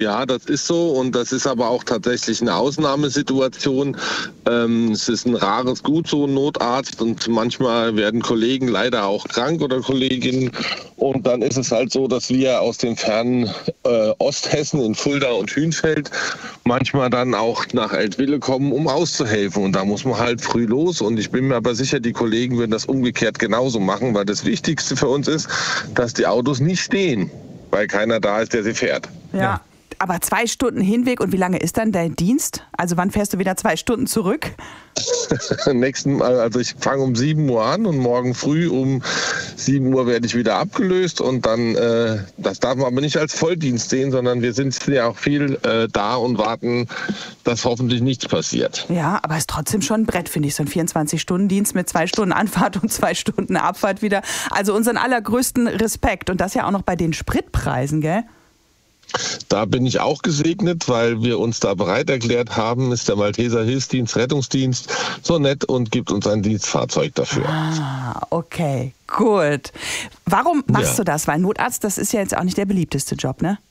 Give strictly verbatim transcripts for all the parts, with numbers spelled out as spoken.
Ja, das ist so und das ist aber auch tatsächlich eine Ausnahmesituation. Ähm, es ist ein rares Gut, so ein Notarzt, und manchmal werden Kollegen leider auch krank oder Kolleginnen, und dann ist es halt so, dass wir aus dem fernen äh, Osthessen in Fulda und Hünfeld manchmal dann auch nach Eltville kommen, um auszuhelfen, und da muss man halt früh los, und ich bin mir aber sicher, die Kollegen würden das umgekehrt genauso machen, weil das Wichtigste für uns ist, dass die Autos nicht stehen, weil keiner da ist, der sie fährt. Ja. ja. Aber zwei Stunden Hinweg, und wie lange ist dann dein Dienst? Also wann fährst du wieder zwei Stunden zurück? Nächsten Mal, also ich fange um sieben Uhr an und morgen früh um sieben Uhr werde ich wieder abgelöst, und dann, äh, das darf man aber nicht als Volldienst sehen, sondern wir sind ja auch viel äh, da und warten, dass hoffentlich nichts passiert. Ja, aber es ist trotzdem schon ein Brett, finde ich, so ein vierundzwanzig-Stunden-Dienst mit zwei Stunden Anfahrt und zwei Stunden Abfahrt wieder. Also unseren allergrößten Respekt, und das ja auch noch bei den Spritpreisen, gell? Da bin ich auch gesegnet, weil wir uns da bereit erklärt haben, ist der Malteser Hilfsdienst, Rettungsdienst so nett und gibt uns ein Dienstfahrzeug dafür. Ah, okay, gut. Warum machst ja. du das? Weil Notarzt, das ist ja jetzt auch nicht der beliebteste Job, ne?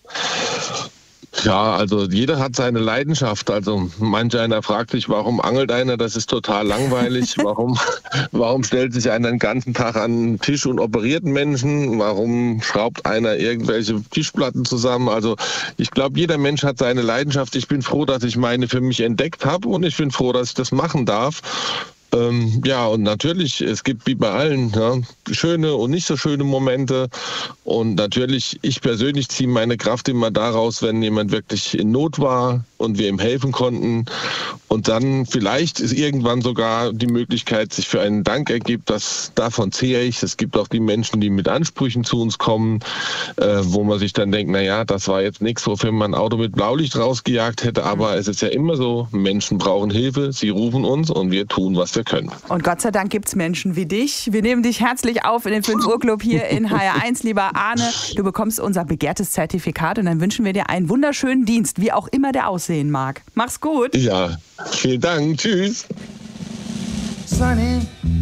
Ja, also jeder hat seine Leidenschaft. Also manch einer fragt sich, warum angelt einer? Das ist total langweilig. Warum, warum stellt sich einer den ganzen Tag an den Tisch und operiert Menschen? Warum schraubt einer irgendwelche Tischplatten zusammen? Also ich glaube, jeder Mensch hat seine Leidenschaft. Ich bin froh, dass ich meine für mich entdeckt habe, und ich bin froh, dass ich das machen darf. Ähm, ja, und natürlich, es gibt wie bei allen ja, schöne und nicht so schöne Momente. Und natürlich, ich persönlich ziehe meine Kraft immer daraus, wenn jemand wirklich in Not war und wir ihm helfen konnten. Und dann vielleicht ist irgendwann sogar die Möglichkeit, sich für einen Dank ergibt. Das, davon zehre ich. Es gibt auch die Menschen, die mit Ansprüchen zu uns kommen, äh, wo man sich dann denkt, na ja, das war jetzt nichts, wofür man ein Auto mit Blaulicht rausgejagt hätte. Aber es ist ja immer so, Menschen brauchen Hilfe, sie rufen uns und wir tun, was wir können. Und Gott sei Dank gibt es Menschen wie dich. Wir nehmen dich herzlich auf in den fünf Uhr Club hier in H R eins. Lieber Arne, du bekommst unser begehrtes Zertifikat, und dann wünschen wir dir einen wunderschönen Dienst, wie auch immer der aussehen mag. Mach's gut. Ja, vielen Dank. Tschüss. Sunny.